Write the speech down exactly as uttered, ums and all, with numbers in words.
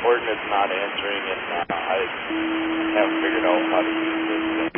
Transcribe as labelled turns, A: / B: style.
A: coordinates not answering, and uh, I haven't figured out how to use this thing.